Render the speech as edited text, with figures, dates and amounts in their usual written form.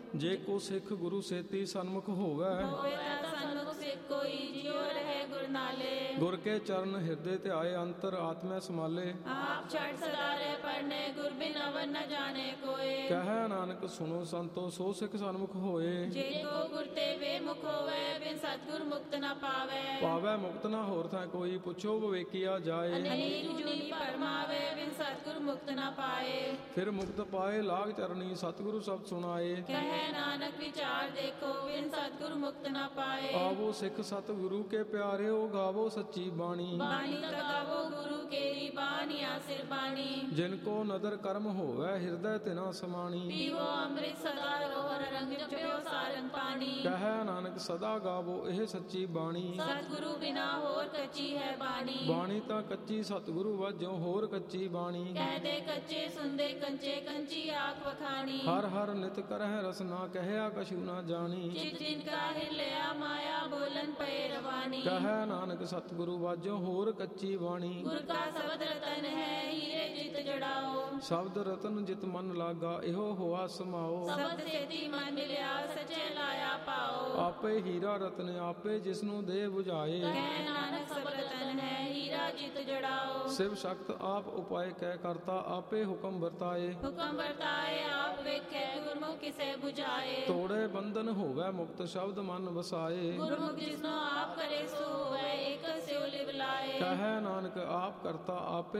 ਜੇ ਕੋ ਸਿੱਖ ਗੁਰੂ ਸੇਤੀ ਸਨਮੁਖ ਹੋਵੈ, ਹੋਏ ਤਾ ਸਨਮੁਖ ਸਿੱਖ ਕੋਈ, ਜਿਉ ਰਹੇ ਗੁਰ ਨਾਲੇ। ਗੁਰ ਕੇ ਚਰਨ ਹਿਰਦੇ ਧਿਆਏ, ਅੰਤਰ ਆਤਮੈ ਸਮਾਲੇ। ਆਪ ਛੜ ਸਦਾ ਰਹਿ ਪੜਨੇ, ਗੁਰ ਬਿਨ ਅਵਰ ਨ ਜਾਣੇ ਕੋਏ। ਕਹੈ ਨਾਨਕ ਸੁਣੋ ਸੰਤੋ, ਸੋ ਸਿੱਖ ਸਨਮੁਖ ਹੋਏ। ਜੇ ਕੋ ਗੁਰ ਤੇ ਵੇ ਮੁਖ ਹੋਵੇ, ਬਿਨ ਸਤਿਗੁਰ ਮੁਕਤ ਨ ਪਾਵੇ। ਪਾਵੈ ਮੁਕਤ ਨਾ ਹੋਰ ਥਾਂ ਕੋਈ, ਪੁੱਛੋ ਵਿਵੇਕੀਆ ਜਾਏ। ਅਨੇਕ ਜੂਨੀ ਪਰਮਾਵੇ, ਬਿਨ ਸਤਿਗੁਰ ਮੁਕਤ ਨ ਪਾਏ। ਫਿਰ ਮੁਕਤ ਪਾਏ ਲਾਗ ਚਰਣੀ, ਸਤਿਗੁਰੂ ਸ਼ਬਦ ਸੁਣਾਏ। ਕਹੈ ਨਾਨਕ ਵਿਚਾਰ ਦੇਖੋ, ਬਿਨ ਸਤਿਗੁਰ ਮੁਕਤ ਨ ਪਾਏ। ਆਵੋ ਸਿੱਖ ਸਤਿਗੁਰੂ ਕੇ ਪਿਆਰਿਓ, ਗਾਵੋ ਸੱਚੀ ਬਾਣੀ। ਬਾਣੀ ਕਗਾਵੋ ਗੁਰੂ ਕੇਰੀ, ਬਾਣੀਆ ਸਿਰ ਬਾਣੀ। ਜਿਨ ਕੋ ਨਦਰ ਕਰਮ ਹੋਵੈ, ਹਿਰਦੈ ਤਿਨਾ ਸਮਾਣੀ। ਪੀਵੋ ਅੰਮ੍ਰਿਤ ਸਦਾ ਰੋਹਰ, ਰੰਗ ਜਪਿਓ ਸਾਰੰਗ ਪਾਣੀ। ਕਹੈ ਨਾਨਕ ਸਦਾ ਗਾਵੋ ਇਹ ਸੱਚੀ ਬਾਣੀ। ਸਤਿਗੁਰੂ ਬਿਨਾ ਹੋਰ ਕੱਚੀ ਹੈ ਬਾਣੀ। ਬਾਣੀ ਤਾਂ ਕੱਚੀ, ਸਤਿਗੁਰੂ ਵਾਜੋ ਹੋਰ ਕੱਚੀ ਬਾਣੀ। ਕਹਦੇ ਕੱਚੇ ਸੁਣਦੇ ਕੰਚੇ, ਕੰਚੀ ਆਖ ਵਖਾਣੀ। ਹਰ ਹਰ ਨਿਤ ਕਰਹਿ ਰਸਨਾ, ਕਹਿਆ ਕਛੂ ਨਾ ਜਾਣੀ। ਚਿਤ ਜਿਨ ਕਾ ਹਿਰਲਿਆ ਮਾਇਆ, ਬੋਲਨ ਪਏ ਰਵਾਨੀ। ਕਹੈ ਨਾਨਕ ਸਤਿਗੁਰੂ ਵਾਜੋ ਹੋਰ ਕੱਚੀ ਬਾਣੀ। ਗੁਰ ਕਾ ਸ਼ਬਦ ਰਤਨ ਹੈ, ਹੀਰੇ ਜਿਤ ਜੜਾਓ। ਸ਼ਬਦ ਰਤਨ ਜਿਤ ਮਨ ਲਾਗਾ, ਇਹੋ ਹੋਆ ਸਮਾਓ। ਸ਼ਬਦ ਸੇਤੀ ਮਨ ਮਿਲਿਆ, ਸੱਚੇ ਲਾਇਆ ਪਾਓ। ਆਪੇ ਹੀਰਾ ਰਤਨ ਆਪੇ, ਜਿਸਨੂੰ ਦੇ 부ਝਾਏ। ਕਹਿ ਨਾਨਕ ਸਭ ਰਤਨ ਹੈ, ਹੀਰਾ ਜਿਤ ਜੜਾਓ। ਸਿਵ ਸ਼ਕਤ ਆਪ ਉਪਾਏ ਕਹਿ ਕਰਤਾ, ਆਪੇ ਹੁਕਮ ਵਰਤਾਏ। ਹੁਕਮ ਵਰਤਾਏ ਆਪ ਵੇਖੈ, ਗੁਰਮੁਖ ਕਿਸੈ 부ਝਾਏ। ਤੋੜੇ ਬੰਧਨ ਹੋਵੈ ਮੁਕਤ, ਸ਼ਬਦ ਮਨ ਵਸਾਏ। ਗੁਰਮੁਖ ਜਿਸਨੋ ਆਪ ਕਰੇ ਸੋ ਹੋਵੈ, ਏਕ ਸਿਉ ਲਿਵ ਲਾਏ। ਕਹੈ ਨਾਨਕ ਆਪ ਕਰਤਾ ਆਪੇ